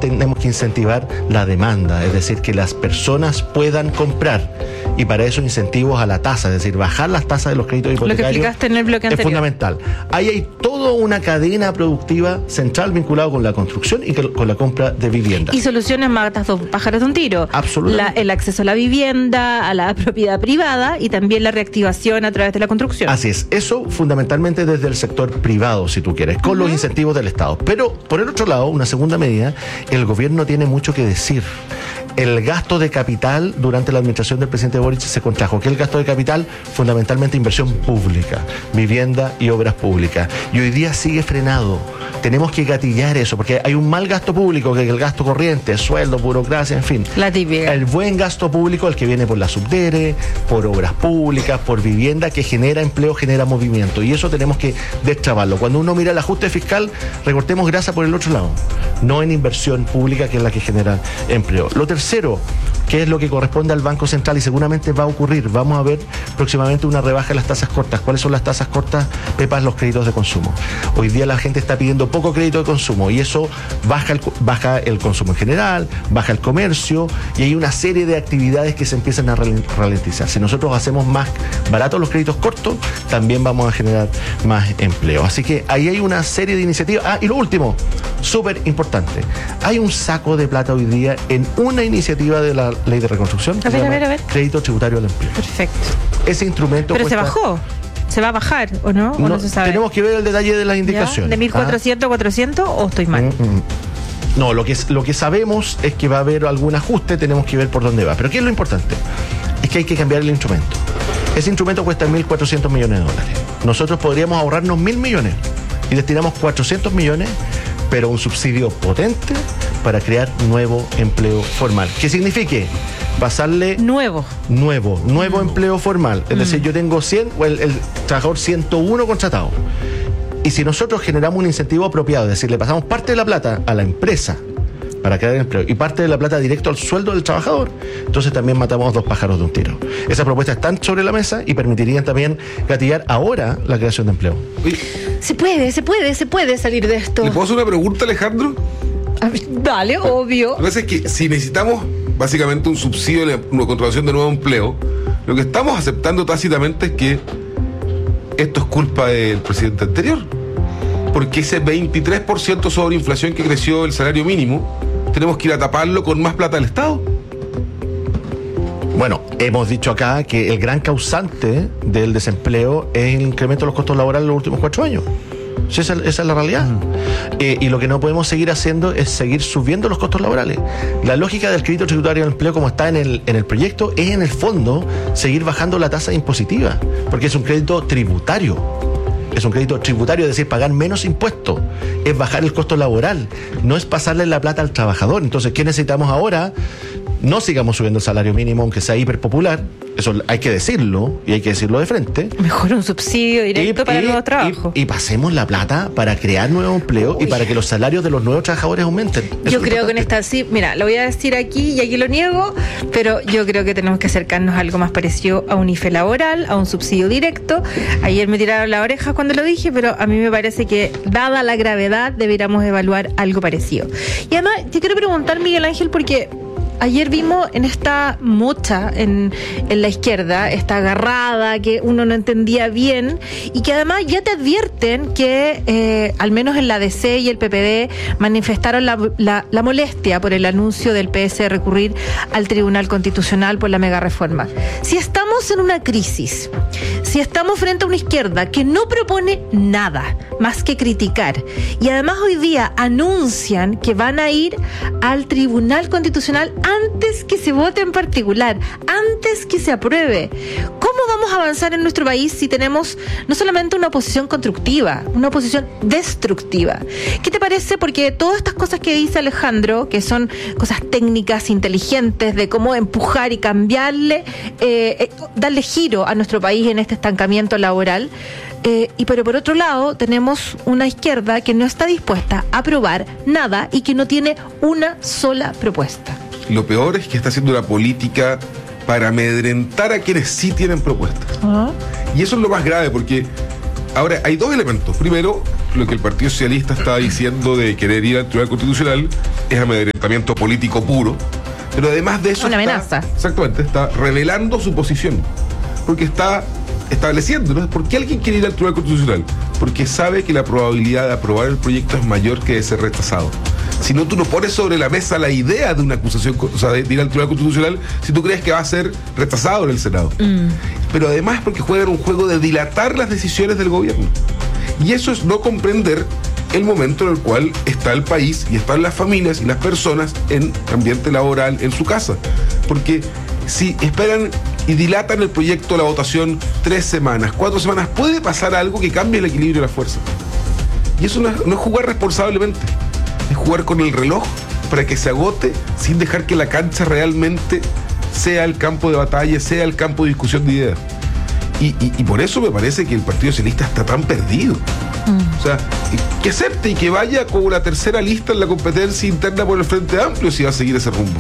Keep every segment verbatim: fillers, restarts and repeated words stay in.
tenemos que incentivar la demanda, es decir, que las personas puedan comprar. Y para eso incentivos a la tasa, es decir, bajar las tasas de los créditos hipotecarios. Lo que explicaste en el bloque es anterior. fundamental. Ahí hay toda una cadena productiva central vinculada con la construcción y con la compra de viviendas. Y soluciones matas dos pájaros de un tiro. Absolutamente. La, el acceso a la vivienda, a la propiedad privada y también la reactivación a través de la construcción. Así es. Eso fundamentalmente desde el sector privado, si tú quieres, con uh-huh. los incentivos del Estado. Pero, por el otro lado, una segunda medida, el gobierno tiene mucho que decir. El gasto de capital durante la administración del presidente Boric se contrajo. ¿Qué es el gasto de capital? Fundamentalmente inversión pública, vivienda y obras públicas. Y hoy día sigue frenado. Tenemos que gatillar eso, porque hay un mal gasto público, que es el gasto corriente, sueldo, burocracia, en fin. La típica. El buen gasto público, el que viene por la subdere, por obras públicas, por vivienda, que genera empleo, genera movimiento. Y eso tenemos que destrabarlo. Cuando uno mira el ajuste fiscal, recortemos grasa por el otro lado, no en inversión pública, que es la que genera empleo. Lo tercero, que es lo que corresponde al Banco Central y seguramente va a ocurrir, vamos a ver próximamente una rebaja de las tasas cortas. ¿Cuáles son las tasas cortas, Pepa? Los créditos de consumo. Hoy día la gente está pidiendo poco crédito de consumo y eso baja el, baja el consumo en general, baja el comercio y hay una serie de actividades que se empiezan a ralentizar. Si nosotros hacemos más baratos los créditos cortos, también vamos a generar más empleo. Así que ahí hay una serie de iniciativas. Ah, y lo último, súper importante, hay un saco de plata hoy día en una iniciativa de la Ley de Reconstrucción. A ver, a ver, a ver. Crédito tributario al empleo. Perfecto. Ese instrumento Pero cuesta... se bajó. ¿Se va a bajar o no? ¿O no, no se sabe? Tenemos que ver el detalle de las indicaciones. ¿Ya? ¿De mil cuatrocientos a cuatrocientos o estoy mal? Mm-mm. No, lo que, lo que sabemos es que va a haber algún ajuste, tenemos que ver por dónde va. Pero ¿qué es lo importante? Es que hay que cambiar el instrumento. Ese instrumento cuesta mil cuatrocientos millones de dólares. Nosotros podríamos ahorrarnos mil millones y destinamos cuatrocientos millones, pero un subsidio potente para crear nuevo empleo formal. ¿Qué signifique? Pasarle... Nuevo. Nuevo, nuevo mm. empleo formal. Es mm. decir, yo tengo cien, o el, el trabajador ciento uno contratado. Y si nosotros generamos un incentivo apropiado, es decir, le pasamos parte de la plata a la empresa para crear empleo y parte de la plata directo al sueldo del trabajador, entonces también matamos dos pájaros de un tiro. Esas propuestas están sobre la mesa y permitirían también gatillar ahora la creación de empleo. Oye, se puede, se puede, se puede salir de esto. ¿Le puedo hacer una pregunta, Alejandro? Dale, obvio. Lo que pasa es que si necesitamos básicamente un subsidio de una contratación de nuevo empleo, lo que estamos aceptando tácitamente es que esto es culpa del presidente anterior. Porque ese veintitrés por ciento sobre inflación que creció el salario mínimo, tenemos que ir a taparlo con más plata del Estado. Bueno, hemos dicho acá que el gran causante del desempleo es el incremento de los costos laborales en los últimos cuatro años. Sí, esa, esa es la realidad. Uh-huh. Eh, y lo que no podemos seguir haciendo es seguir subiendo los costos laborales. La lógica del crédito tributario al empleo, como está en el, en el proyecto, es en el fondo seguir bajando la tasa impositiva, porque es un crédito tributario. Es un crédito tributario, es decir, pagar menos impuestos, es bajar el costo laboral, no es pasarle la plata al trabajador. Entonces, ¿qué necesitamos ahora? No sigamos subiendo el salario mínimo, aunque sea hiperpopular, eso hay que decirlo, y hay que decirlo de frente. Mejor un subsidio directo y, para y, nuevos trabajos. Y, y pasemos la plata para crear nuevo empleo Uy. y para que los salarios de los nuevos trabajadores aumenten. Eso yo creo que en esta, sí, mira, lo voy a decir aquí y aquí lo niego, pero yo creo que tenemos que acercarnos a algo más parecido a un I F E laboral, a un subsidio directo. Ayer me tiraron la oreja cuando lo dije, pero a mí me parece que, dada la gravedad, deberíamos evaluar algo parecido. Y además, te quiero preguntar, Miguel Ángel, porque ayer vimos en esta mocha en, en la izquierda, esta agarrada que uno no entendía bien y que además ya te advierten que eh, al menos en la D C y el P P D manifestaron la, la, la molestia por el anuncio del P S de recurrir al Tribunal Constitucional por la mega reforma. Si estamos en una crisis, si estamos frente a una izquierda que no propone nada más que criticar y además hoy día anuncian que van a ir al Tribunal Constitucional antes que se vote en particular, antes que se apruebe. ¿Cómo vamos a avanzar en nuestro país si tenemos no solamente una oposición constructiva, una oposición destructiva? ¿Qué te parece? Porque todas estas cosas que dice Alejandro, que son cosas técnicas, inteligentes, de cómo empujar y cambiarle, eh, eh, darle giro a nuestro país en este estancamiento laboral, Eh, y pero por otro lado tenemos una izquierda que no está dispuesta a aprobar nada y que no tiene una sola propuesta. Lo peor es que está haciendo una política para amedrentar a quienes sí tienen propuestas. Uh-huh. Y eso es lo más grave, porque ahora hay dos elementos. Primero, lo que el Partido Socialista está diciendo de querer ir al Tribunal Constitucional es amedrentamiento político puro, pero además de eso una está, amenaza. Exactamente, está revelando su posición, porque está estableciendo, ¿no? ¿Por qué alguien quiere ir al Tribunal Constitucional? Porque sabe que la probabilidad de aprobar el proyecto es mayor que de ser rechazado. Si no, tú no pones sobre la mesa la idea de una acusación, o sea, de ir al Tribunal Constitucional, si tú crees que va a ser rechazado en el Senado. Mm. Pero además porque juegan un juego de dilatar las decisiones del gobierno. Y eso es no comprender el momento en el cual está el país y están las familias y las personas en ambiente laboral, en su casa. Porque si esperan y dilatan el proyecto, la votación, tres semanas, cuatro semanas, puede pasar algo que cambie el equilibrio de las fuerzas. Y eso no es, no es jugar responsablemente, es jugar con el reloj para que se agote sin dejar que la cancha realmente sea el campo de batalla, sea el campo de discusión de ideas. Y, y, y por eso me parece que el Partido Socialista está tan perdido. Mm. O sea, que acepte y que vaya como la tercera lista en la competencia interna por el Frente Amplio si va a seguir ese rumbo.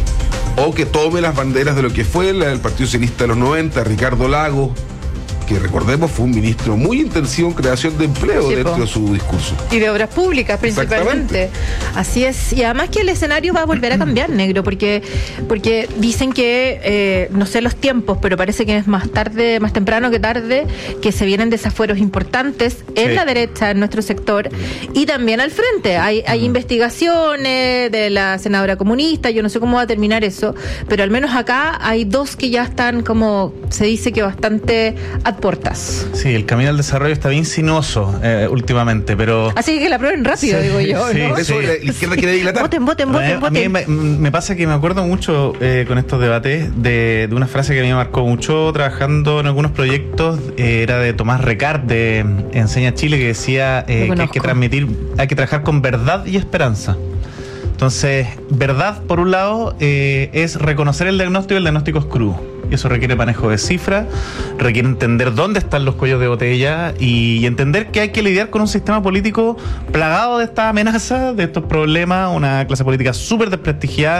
O que tome las banderas de lo que fue la del Partido Socialista de los noventa, Ricardo Lagos, que recordemos fue un ministro muy intensivo en creación de empleo, sí, dentro po. de su discurso. Y de obras públicas principalmente. Así es. Y además que el escenario va a volver a cambiar, negro, porque, porque dicen que, eh, no sé los tiempos, pero parece que es más tarde, más temprano que tarde, que se vienen desafueros importantes en sí. la derecha, en nuestro sector, y también al frente. Hay, hay mm. investigaciones de la senadora comunista, yo no sé cómo va a terminar eso, pero al menos acá hay dos que ya están como, se dice que bastante portas. Sí, el camino al desarrollo está bien sinuoso eh, últimamente, pero... Así que la prueben rápido, sí, digo yo, sí, ¿no? Por eso sí. la izquierda quiere dilatar. Voten, voten, voten, a, voten. A mí me, me pasa que me acuerdo mucho eh, con estos debates de, de una frase que a mí me marcó mucho trabajando en algunos proyectos, eh, era de Tomás Recart de Enseña Chile, que decía eh, que hay que transmitir, hay que trabajar con verdad y esperanza. Entonces, verdad, por un lado, eh, es reconocer el diagnóstico, y el diagnóstico es crudo. Y eso requiere manejo de cifras, requiere entender dónde están los cuellos de botella y, y entender que hay que lidiar con un sistema político plagado de estas amenazas, de estos problemas, una clase política súper desprestigiada,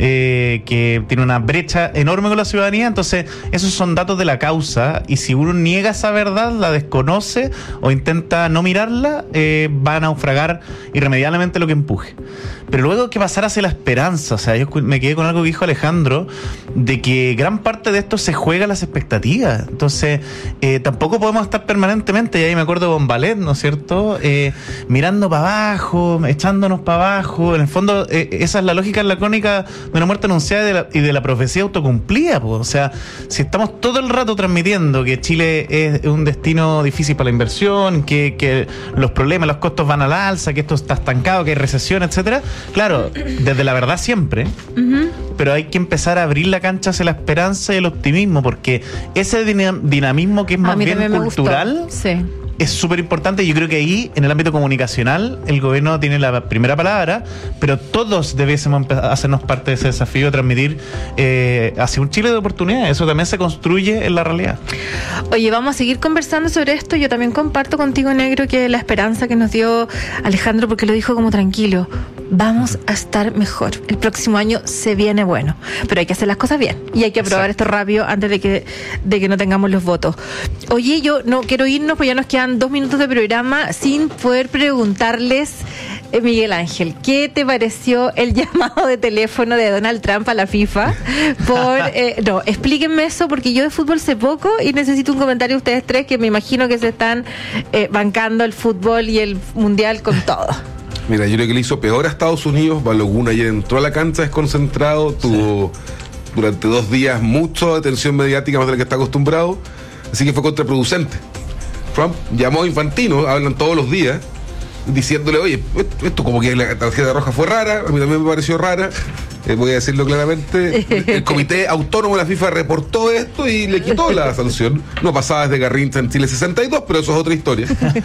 eh, que tiene una brecha enorme con la ciudadanía. Entonces, esos son datos de la causa, y si uno niega esa verdad, la desconoce o intenta no mirarla, eh, va a naufragar irremediablemente lo que empuje. Pero luego hay que pasar hacia la esperanza. O sea, yo me quedé con algo que dijo Alejandro, de que gran parte de esto se juega a las expectativas. Entonces, eh, tampoco podemos estar permanentemente, y ahí me acuerdo de Bombalet, ¿no es cierto? Eh, mirando para abajo, echándonos para abajo. En el fondo, eh, esa es la lógica lacónica de una muerte anunciada y de la, y de la profecía autocumplida, pues. O sea, si estamos todo el rato transmitiendo que Chile es un destino difícil para la inversión, que, que los problemas, los costos van a la alza, que esto está estancado, que hay recesión, etcétera. Claro, desde la verdad siempre, uh-huh. pero hay que empezar a abrir la cancha hacia la esperanza y el optimismo, porque ese dinamismo que es más bien cultural sí. es súper importante. Yo creo que ahí, en el ámbito comunicacional, el gobierno tiene la primera palabra, pero todos debiésemos hacernos parte de ese desafío de transmitir eh, hacia un Chile de oportunidades. Eso también se construye en la realidad. Oye, vamos a seguir conversando sobre esto. Yo también comparto contigo, negro, que la esperanza que nos dio Alejandro, porque lo dijo como tranquilo, vamos a estar mejor. El próximo año se viene bueno, pero hay que hacer las cosas bien y hay que aprobar Exacto. esto rápido antes de que, de que no tengamos los votos. Oye, yo no quiero irnos, pues ya nos quedan dos minutos de programa sin poder preguntarles, eh, Miguel Ángel, ¿qué te pareció el llamado de teléfono de Donald Trump a la FIFA? Por eh, no, explíquenme eso, porque yo de fútbol sé poco y necesito un comentario de ustedes tres, que me imagino que se están eh, bancando el fútbol y el mundial con todo. Mira, yo creo que le hizo peor a Estados Unidos. Balogun ayer entró a la cancha desconcentrado, tuvo sí. durante dos días mucha atención mediática, más de la que está acostumbrado, así que fue contraproducente. Trump llamó a Infantino, hablan todos los días, diciéndole, oye, esto como que la tarjeta roja fue rara, a mí también me pareció rara, eh, voy a decirlo claramente, el, el comité autónomo de la FIFA reportó esto y le quitó la sanción. No pasaba desde Garrincha en Chile sesenta y dos, pero eso es otra historia.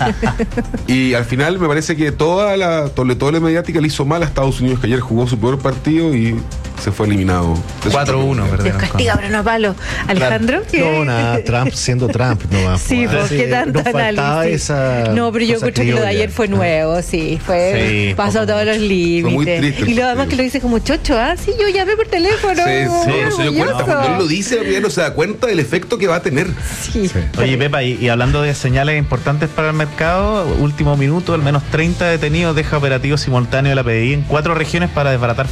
Y al final me parece que toda la toletole mediática le hizo mal a Estados Unidos, que ayer jugó su peor partido y se fue eliminado. cuatro uno, Dios castiga, pero no palo. Alejandro, ¿qué? No, nada, Trump siendo Trump, no va a Sí, jugar. porque tanto análisis. Esa no, pero yo encuentro que lo de ayer fue nuevo, sí, fue Sí, pasó todos los límites. Y lo demás que lo dice como chocho, ah, sí, yo llamé por teléfono. Sí, sí, muy no se dio cuenta. Cuando él lo dice, la no se da cuenta del efecto que va a tener. Sí. Sí. Oye, Pepa, y, y hablando de señales importantes para el mercado, último minuto, al menos treinta detenidos deja operativo simultáneo de la P D I en cuatro regiones para desbaratar